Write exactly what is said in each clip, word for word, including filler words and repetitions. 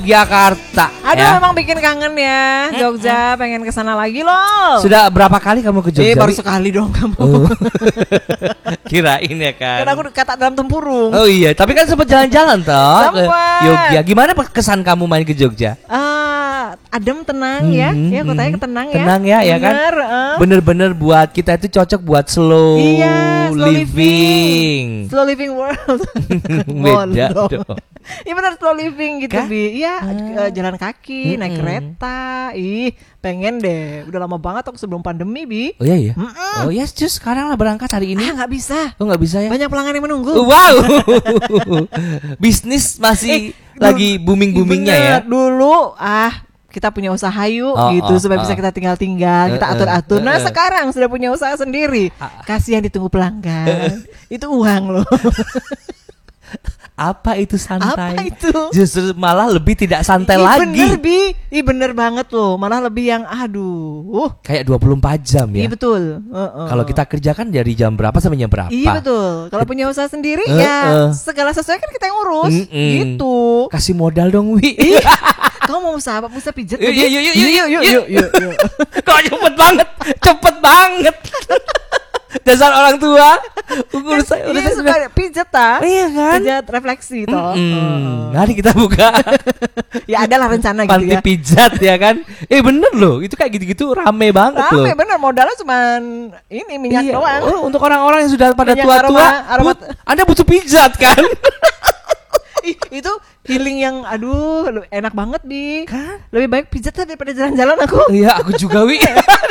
Jakarta. Aduh, ya. memang bikin kangen ya Jogja, pengen kesana lagi loh. Sudah berapa kali kamu ke Jogja? Eh, baru sekali dong kamu. Oh. Kirain ya kan. Karena aku kata dalam tempurung. Oh iya, tapi kan sempat jalan-jalan toh ke Sempat. Jogja. Gimana kesan kamu main ke Jogja? Ah, adem tenang ya. Hmm, Ya kotanya hmm. tenang ya. Tenang ya, ya kan? Bener, eh. Bener-bener buat kita itu cocok buat slow, Iya, slow living. Slow living world. Beda Bodoh. dong. Iya benar, slow living gitu Kah? Bi. Iya, Ah. eh, jalan kaki, naik Mm-mm. kereta. Ih, pengen deh. Udah lama banget aku sebelum pandemi, Bi. Oh iya ya. Mm-mm. Oh yes, just sekarang lah berangkat hari ini. Ah, nggak bisa. Oh nggak bisa ya? Banyak pelanggan yang menunggu. Wow. Bisnis masih Eh, lagi dulu- booming-boomingnya ya. Bener, Dulu ah kita punya usaha yuk Oh, gitu oh, supaya oh. bisa kita tinggal-tinggal, kita Eh, eh, atur-atur. Nah, eh, eh. sekarang sudah punya usaha sendiri. Ah. Kasihan ditunggu pelanggan. Itu uang loh. Apa itu santai? Apa itu? Justru malah lebih tidak santai Ih, lagi. Bener Bi, Ih, bener banget loh. Malah lebih yang aduh. Kayak dua puluh empat jam ya. Iya betul. Uh-uh. Kalau kita kerjakan dari jam berapa sampai jam berapa? Iya betul. Kalau punya usaha sendiri Uh, ya uh. segala sesuai kan kita yang urus. Mm-mm. Gitu. Kasih modal dong, Wi. Kamu mau usaha apa? Usaha pijat Yuk, lagi? yuk, yuk, yuk, yuk, yuk, yuk. yuk, yuk, yuk. Kok cepet banget, cepet banget. Dasar orang tua. Udah saya, udah Iya saya suka pijat ta? Iya kan? Pijat refleksi toh. Mm-mm. Uh. Mari kita buka Ya adalah rencana gitu panti ya. pijat ya kan. Eh bener loh, itu kayak gitu-gitu rame banget loh. Rame bener, modalnya cuman ini minyak Iya. doang. Oh, untuk orang-orang yang sudah pada Minyak tua-tua, aroma- aroma- but, Anda butuh pijat kan? Ih, itu healing yang aduh lu- enak banget Bi. Kan? Lebih baik pijat daripada jalan-jalan aku. Iya, aku juga, Wi.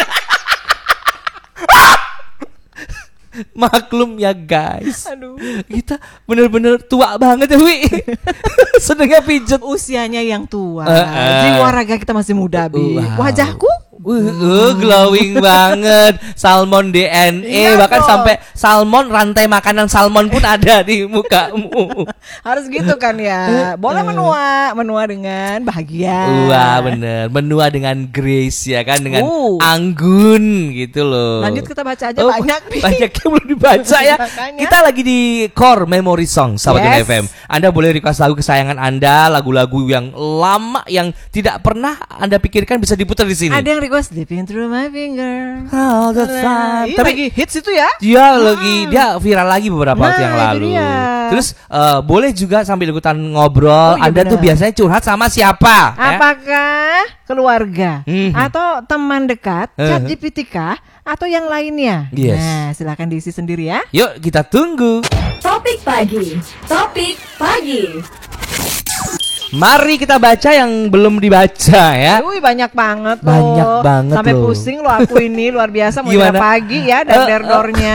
Maklum ya guys. Aduh. Kita bener-bener tua banget ya, Wi. Sedangnya pijet. Usianya yang tua. Eh, eh. Jiwa raga kita masih muda Bi. Wow. Wajahku Uh, uh, glowing banget. Salmon D N A. Iya Bahkan dong. sampai salmon, rantai makanan salmon pun ada di mukamu. harus gitu kan ya. Boleh menua, menua dengan bahagia. Wah bener. Menua dengan grace ya kan. Dengan Uh. anggun gitu loh. Lanjut kita baca aja Oh, banyak Bi. Banyak yang belum dibaca ya. Makanya. Kita lagi di Core Memory Song Sahabat Yes. F M. Anda boleh request lagu kesayangan Anda, lagu-lagu yang lama yang tidak pernah Anda pikirkan bisa diputar di sini. Ada yang request Dipping Through My Finger. All the time. Ih, Tapi lagi hits itu ya. dia lagi dia viral lagi beberapa waktu Nah, yang itu lalu. dia. Terus eh, boleh juga sambil ikutan ngobrol. Oh, iya Anda tuh benar. biasanya curhat sama siapa? ya? Apakah keluarga Mhm. atau teman dekat, Mhm. chat G P T kah atau yang lainnya? Yes. Nah, silakan diisi sendiri ya. Yuk kita tunggu. Topik pagi, topik pagi. Mari kita baca yang belum dibaca ya. Wih, banyak banget loh. Banyak banget Sampai loh. pusing loh aku ini luar biasa mau Gimana? pagi ya Eh, dan eh. derdornya.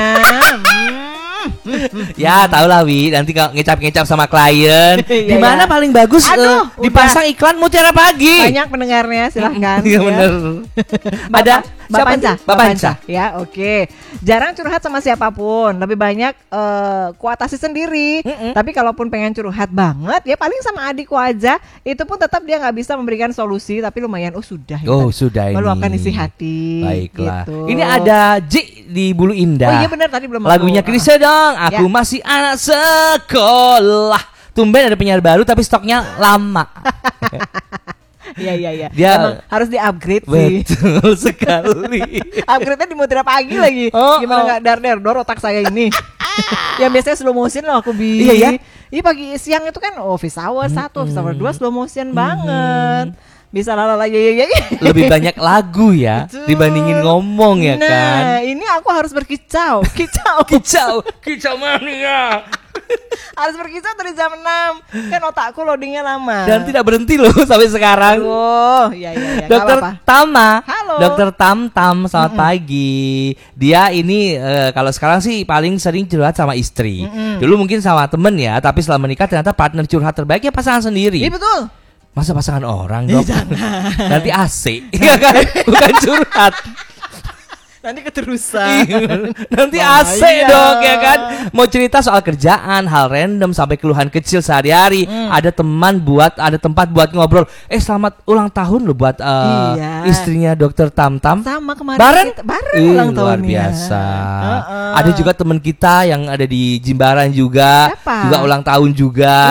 Ya tahu lah Wi, nanti kalau ngecap-ngecap sama klien, Iya, di mana iya. paling bagus eh, Aduh, dipasang iklan Mutiara Pagi. Banyak pendengarnya, silahkan. Iya ya. bener. Bapak- Ada Bapak siapa Panca, tuh? Bapak Panca. Ya, oke. Jarang curhat sama siapapun, lebih banyak eh, kuatasi sendiri. Mm-mm. Tapi kalaupun pengen curhat banget, ya paling sama adikku aja. Itu pun tetap dia nggak bisa memberikan solusi, tapi lumayan. Oh sudah. ya. Oh sudah ini. Meluapkan isi hati. Baiklah. gitu. Ini ada J di Bulu Indah. Oh iya benar tadi belum. Lagunya aku- Chrisye dong. Aku Ya. masih anak sekolah. Tumben ada penyiar baru tapi stoknya lama. Iya iya iya. Dia- Emang harus di-upgrade sih. Betul sekali. Upgrade-nya di Mutiara Pagi lagi. Oh, Gimana oh. nggak dar der dor otak saya ini. Yang biasanya slow motion loh aku bi. Iya, ya? Iya pagi siang itu kan office hour satu, office hour dua slow motion banget. Bisa lalala ya ya ya. Lebih banyak lagu ya Betul. dibandingin ngomong ya nah, kan. ini aku harus berkicau. Kicau. Kicau, kicau mania. Harus berkicau dari jam enam. Kan otakku loadingnya lama. Dan tidak berhenti loh sampai sekarang. Oh, iya iya iya. nggak Dokter apa-apa. Tama, Halo. Dokter Tam Tam, selamat pagi. Dia ini eh, kalau sekarang sih paling sering curhat sama istri. Mm-mm. Dulu mungkin sama temen ya, tapi setelah menikah ternyata partner curhat terbaiknya pasangan sendiri. Iya betul. Masa pasangan orang Eh, dok? jangan. Nanti A C, iya kan? Bukan curhat. Nanti keterusan. Nanti A C Bahaya. dong ya kan. Mau cerita soal kerjaan, hal random sampai keluhan kecil sehari-hari. Hmm. Ada teman buat, ada tempat buat ngobrol. Eh selamat ulang tahun loh buat uh, Iya. istrinya Dokter Tam Tam. Sama kemarin Bareng? kita, bareng Ih, ulang luar tahunnya. biasa. Heeh. Ada juga teman kita yang ada di Jimbaran juga, Siapa? juga ulang tahun juga.